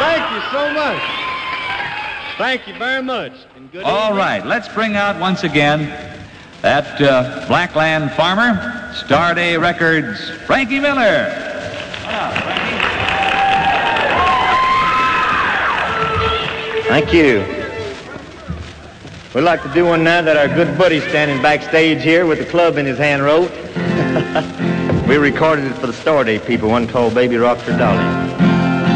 Thank you so much. Thank you very much. And good All evening. right, let's bring out once again that Blackland farmer, Star Day Records, Frankie Miller. Come on, Frankie. Thank you. We'd like to do one now that our good buddy standing backstage here with the club in his hand wrote. We recorded it for the Star Day people, one called Baby Rocks Her Dolly.